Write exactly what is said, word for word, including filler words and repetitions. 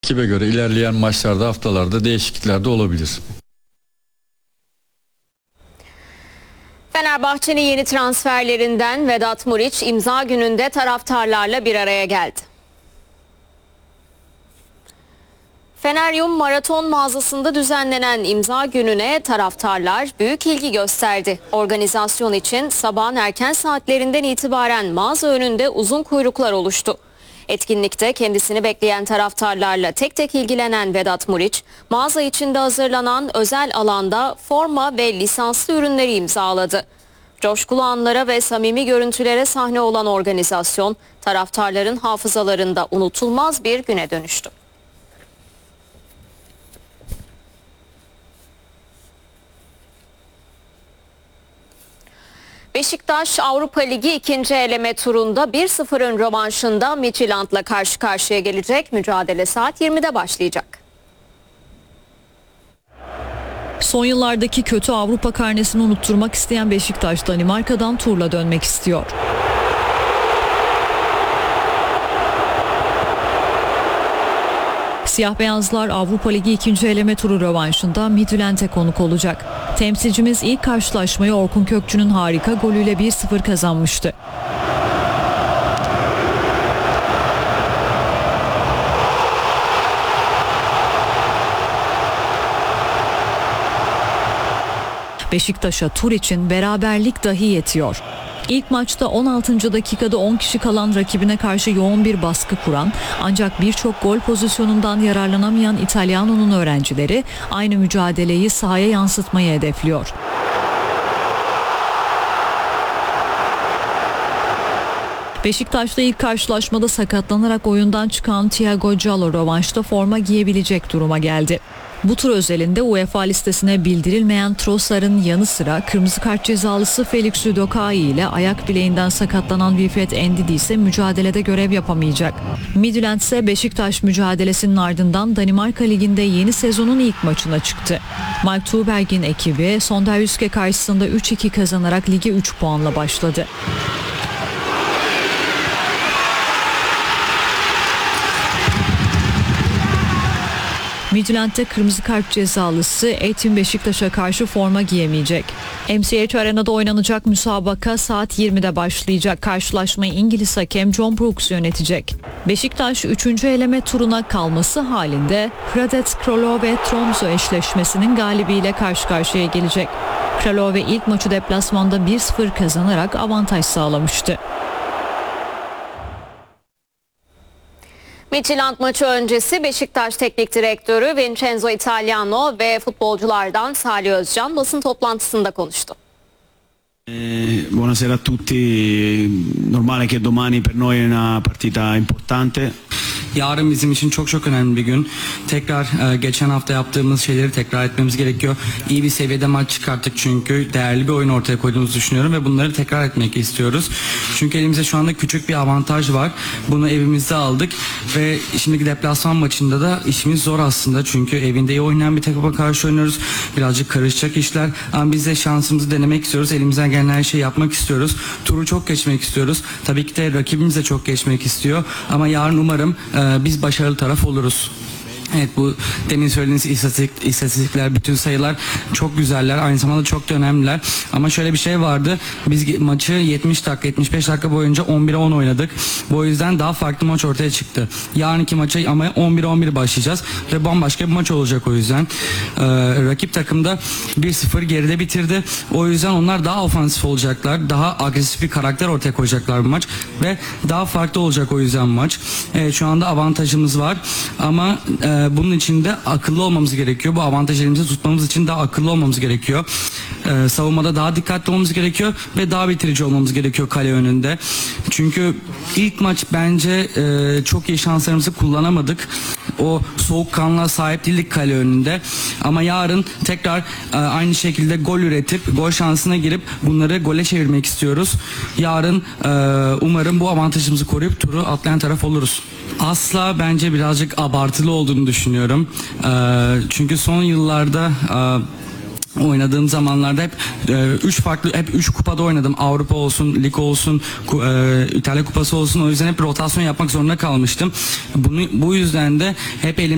ekibe göre ilerleyen maçlarda, haftalarda değişiklikler de olabilir. Fenerbahçe'nin yeni transferlerinden Vedat Muriç imza gününde taraftarlarla bir araya geldi. Feneryum Maraton mağazasında düzenlenen imza gününe taraftarlar büyük ilgi gösterdi. Organizasyon için sabahın erken saatlerinden itibaren mağaza önünde uzun kuyruklar oluştu. Etkinlikte kendisini bekleyen taraftarlarla tek tek ilgilenen Vedat Muriç, mağaza içinde hazırlanan özel alanda forma ve lisanslı ürünleri imzaladı. Coşkulu anlara ve samimi görüntülere sahne olan organizasyon, taraftarların hafızalarında unutulmaz bir güne dönüştü. Beşiktaş Avrupa Ligi ikinci eleme turunda bir sıfırın rövanşında Midtjylland'la karşı karşıya gelecek. Mücadele saat yirmide başlayacak. Son yıllardaki kötü Avrupa karnesini unutturmak isteyen Beşiktaş, Danimarka'dan turla dönmek istiyor. Siyah beyazlar Avrupa Ligi ikinci eleme turu rövanşında Midtjylland'e konuk olacak. Temsilcimiz ilk karşılaşmayı Orkun Kökçü'nün harika golüyle bir sıfır kazanmıştı. Beşiktaş'a tur için beraberlik dahi yetiyor. İlk maçta on altıncı dakikada on kişi kalan rakibine karşı yoğun bir baskı kuran ancak birçok gol pozisyonundan yararlanamayan İtalyano'nun öğrencileri aynı mücadeleyi sahaya yansıtmayı hedefliyor. Beşiktaş'ta ilk karşılaşmada sakatlanarak oyundan çıkan Thiago Giallo rövanşta forma giyebilecek duruma geldi. Bu tur özelinde UEFA listesine bildirilmeyen Trossard'ın yanı sıra kırmızı kart cezalısı Felix Udokai ile ayak bileğinden sakatlanan Wilfred Ndidi ise mücadelede görev yapamayacak. Midtjylland ise Beşiktaş mücadelesinin ardından Danimarka Ligi'nde yeni sezonun ilk maçına çıktı. Mark Tuğberg'in ekibi Sonderjyske karşısında üç iki kazanarak lige üç puanla başladı. Midtjylland'de kırmızı kart cezalısı Eğitim Beşiktaş'a karşı forma giyemeyecek. M C H Arena'da oynanacak müsabaka saat yirmide başlayacak. Karşılaşmayı İngiliz hakem John Brooks yönetecek. Beşiktaş üçüncü eleme turuna kalması halinde Hradec Kralove Tromsø eşleşmesinin galibiyle karşı karşıya gelecek. Kralove ilk maçı deplasmanda bir sıfır kazanarak avantaj sağlamıştı. Midtjylland maçı öncesi Beşiktaş Teknik Direktörü Vincenzo Italiano ve futbolculardan Salih Özcan basın toplantısında konuştu. Buonasera a tutti. Normale che domani per noi è una partita importante. Yarın bizim için çok çok önemli bir gün. Tekrar e, geçen hafta yaptığımız şeyleri tekrar etmemiz gerekiyor. İyi bir seviyede maç çıkarttık çünkü değerli bir oyun ortaya koyduğumuzu düşünüyorum ve bunları tekrar etmek istiyoruz. Çünkü elimizde şu anda küçük bir avantaj var. Bunu evimizde aldık ve şimdiki deplasman maçında da işimiz zor aslında. Çünkü evinde iyi oynayan bir takıma karşı oynuyoruz. Birazcık karışacak işler ama biz de şansımızı denemek istiyoruz. Elimizden gelen her şeyi yapmak istiyoruz. Turu çok geçmek istiyoruz. Tabii ki de rakibimiz de çok geçmek istiyor. Ama yarın umarım e, biz başarılı taraf oluruz. Evet, bu demin söylediğiniz istatistik, istatistikler, bütün sayılar çok güzeller, aynı zamanda çok da önemliler. Ama şöyle bir şey vardı, biz maçı yetmiş dakika yetmiş beş dakika boyunca on bire on oynadık. Bu yüzden daha farklı maç ortaya çıktı. Yarınki maça ama on bire on bir başlayacağız ve bambaşka bir maç olacak o yüzden. Ee, rakip takımda bir sıfır geride bitirdi. O yüzden onlar daha ofansif olacaklar, daha agresif bir karakter ortaya koyacaklar bu maç ve daha farklı olacak o yüzden maç. Evet, şu anda avantajımız var ama e, bunun için de akıllı olmamız gerekiyor. Bu avantajı elimizde tutmamız için daha akıllı olmamız gerekiyor. Ee, savunmada daha dikkatli olmamız gerekiyor ve daha bitirici olmamız gerekiyor kale önünde. Çünkü ilk maç bence e, çok iyi şanslarımızı kullanamadık. O soğukkanlığa sahip değildik kale önünde. Ama yarın tekrar e, aynı şekilde gol üretip gol şansına girip bunları gole çevirmek istiyoruz. Yarın e, umarım bu avantajımızı koruyup turu atlayan taraf oluruz. Asla bence birazcık abartılı olduğunu düşünüyorum. E, çünkü son yıllarda e, oynadığım zamanlarda hep e, üç farklı hep üç kupada oynadım. Avrupa olsun, lig olsun, ku, e, İtalya kupası olsun. O yüzden hep rotasyon yapmak zorunda kalmıştım. Bunu bu yüzden de hep elim